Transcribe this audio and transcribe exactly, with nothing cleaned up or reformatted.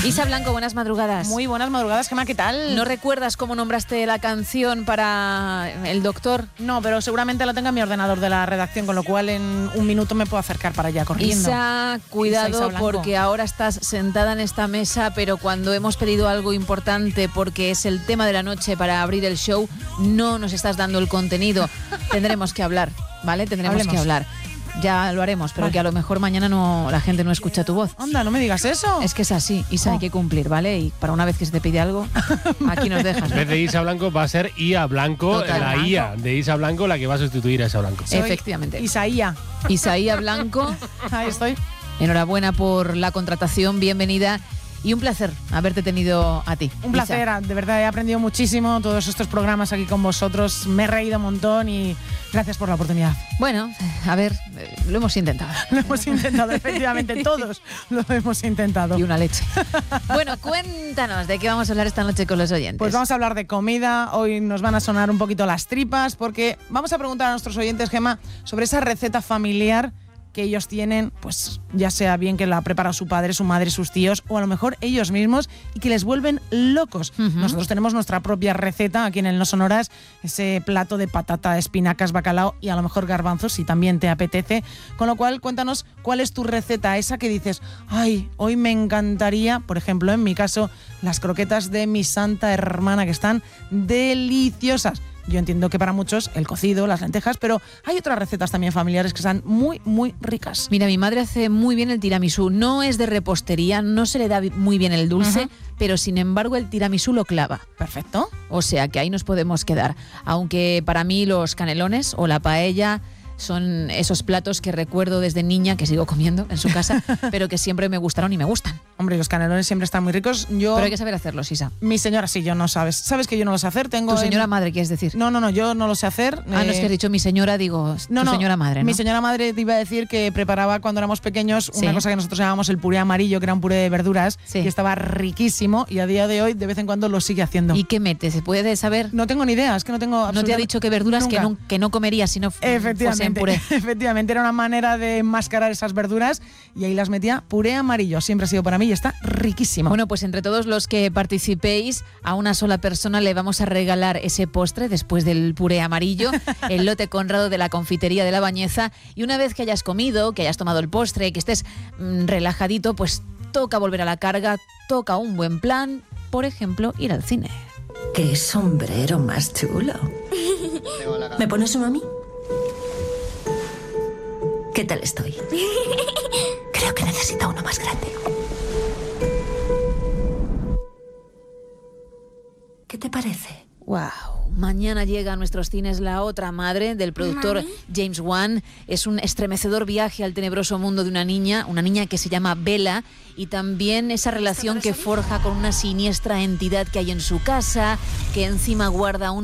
Isa Blanco, buenas madrugadas. Muy buenas madrugadas, Gemma, ¿qué tal? ¿No recuerdas cómo nombraste la canción para el doctor? No, pero seguramente la tenga en mi ordenador de la redacción, con lo cual en un minuto me puedo acercar para allá corriendo. Isa, cuidado, Isa, Isa porque ahora estás sentada en esta mesa, pero cuando hemos pedido algo importante, porque es el tema de la noche para abrir el show, no nos estás dando el contenido. Tendremos que hablar, ¿vale? Tendremos Hablemos. que hablar. Ya lo haremos, pero vale. que a lo mejor mañana no la gente no escucha tu voz. Anda, no me digas eso. Es que es así, Isa, Oh. hay que cumplir, ¿vale? Y para una vez que se te pide algo, aquí nos dejas. En vez de Isa Blanco va a ser Ia Blanco, Total, la Blanco. I A de Isa Blanco, la que va a sustituir a Isa Blanco. Soy Efectivamente. Isaía. Isaía Blanco, Ahí estoy. enhorabuena por la contratación, bienvenida y un placer haberte tenido a ti. Un placer, Isa. de verdad, he aprendido muchísimo todos estos programas aquí con vosotros. Me he reído un montón y gracias por la oportunidad. Bueno, a ver, eh, lo hemos intentado. Lo hemos intentado, efectivamente, todos lo hemos intentado. Y una leche. Bueno, cuéntanos de qué vamos a hablar esta noche con los oyentes. Pues vamos a hablar de comida. Hoy nos van a sonar un poquito las tripas porque vamos a preguntar a nuestros oyentes, Gemma, sobre esa receta familiar que ellos tienen, pues ya sea bien que la ha preparado su padre, su madre, sus tíos, o a lo mejor ellos mismos, y que les vuelven locos. Uh-huh. Nosotros tenemos nuestra propia receta aquí en el No Sonoras, ese plato de patata, espinacas, bacalao y a lo mejor garbanzos, si también te apetece. Con lo cual, cuéntanos cuál es tu receta, esa que dices, ay, hoy me encantaría, por ejemplo, en mi caso, las croquetas de mi santa hermana, que están deliciosas. Yo entiendo que para muchos el cocido, las lentejas, pero hay otras recetas también familiares que están muy, muy ricas. Mira, mi madre hace muy bien el tiramisú. No es de repostería, no se le da muy bien el dulce, Ujú. pero sin embargo el tiramisú lo clava. Perfecto. O sea que ahí nos podemos quedar. Aunque para mí los canelones o la paella son esos platos que recuerdo desde niña, que sigo comiendo en su casa, pero que siempre me gustaron y me gustan. Hombre, los canelones siempre están muy ricos. Yo, Pero hay que saber hacerlos, Isa. mi señora, sí, yo no sabes. ¿Sabes que yo no lo sé hacer? Tengo Tu señora en- madre, ¿quieres decir? No, no, no, yo no lo sé hacer. Ah, no, es Eh, que has dicho mi señora, digo, No, tu no, señora madre, ¿no? Mi señora madre te iba a decir que preparaba cuando éramos pequeños una Sí. cosa que nosotros llamábamos el puré amarillo, que era un puré de verduras, Sí. que estaba riquísimo y a día de hoy de vez en cuando lo sigue haciendo. ¿Y qué mete? ¿Se puede saber? No tengo ni idea, es que no tengo ¿No te ha absolutamente- dicho que verduras que Nunca. no, que no comería si no f- fuese en Efectivamente, puré? efectivamente, era una manera de enmascarar esas verduras y ahí las metía puré amarillo, siempre ha sido para mí y está riquísimo. Bueno, pues entre todos los que participéis, a una sola persona le vamos a regalar ese postre después del puré amarillo, el lote Conrado de la confitería de La Bañeza, y una vez que hayas comido, que hayas tomado el postre, que estés mm, relajadito, pues toca volver a la carga, toca un buen plan, por ejemplo, ir al cine. ¡Qué sombrero más chulo! ¿Me pones uno a mí? ¿Qué tal estoy? Creo que necesito uno más grande. ¿Qué te parece? Wow, mañana llega a nuestros cines La otra madre del productor James Wan. Es un estremecedor viaje al tenebroso mundo de una niña, una niña que se llama Bella, y también esa relación que forja con una siniestra entidad que hay en su casa, que encima guarda un